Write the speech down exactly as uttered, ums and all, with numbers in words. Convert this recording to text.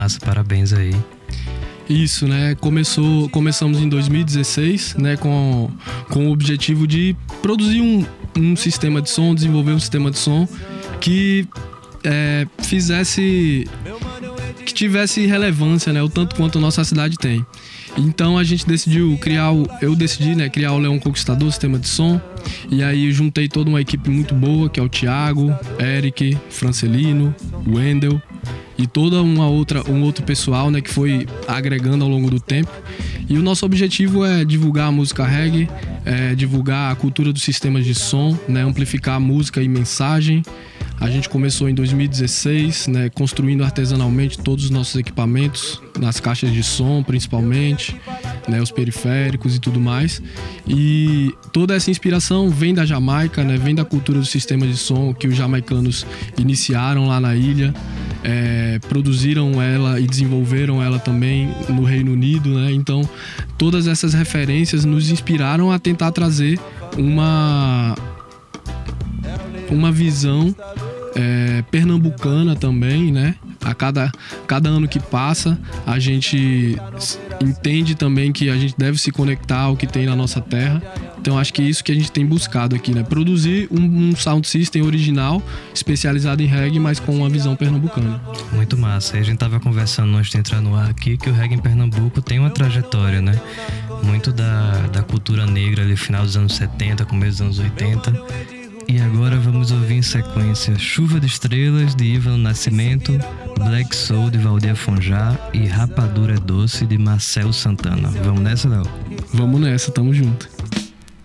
Massa, parabéns aí. Isso, né? Começou, começamos em dois mil e dezesseis, né? Com, com o objetivo de produzir um, um sistema de som, desenvolver um sistema de som que é, fizesse... que tivesse relevância, né? O tanto quanto a nossa cidade tem. Então a gente decidiu criar o... Eu decidi, né? Criar o Leão Conquistador, sistema de som. E aí eu juntei toda uma equipe muito boa, que é o Thiago, Eric, Francelino, Wendel e toda uma outra, um outro pessoal, né, que foi agregando ao longo do tempo. E o nosso objetivo é divulgar a música reggae, é divulgar a cultura dos sistemas de som, né, amplificar a música e mensagem. A gente começou em dois mil e dezesseis, né, construindo artesanalmente todos os nossos equipamentos, nas caixas de som principalmente, né, os periféricos e tudo mais. E toda essa inspiração vem da Jamaica, né, vem da cultura do sistema de som que os jamaicanos iniciaram lá na ilha. É, produziram ela e desenvolveram ela também no Reino Unido, né? Então todas essas referências nos inspiraram a tentar trazer uma uma visão é, pernambucana também, né? A cada, cada ano que passa, a gente entende também que a gente deve se conectar ao que tem na nossa terra. Então acho que é isso que a gente tem buscado aqui, né? Produzir um, um sound system original, especializado em reggae, mas com uma visão pernambucana. Muito massa. E a gente tava conversando antes de entrar no ar aqui que o reggae em Pernambuco tem uma trajetória, né? Muito da, da cultura negra ali, final dos anos setenta, começo dos anos oitenta. E agora vamos ouvir em sequência Chuva de Estrelas, de Ivano Nascimento, Black Soul, de Valdir Afonjá e Rapadura Doce, de Marcelo Santana. Vamos nessa, Léo? Vamos nessa, tamo junto.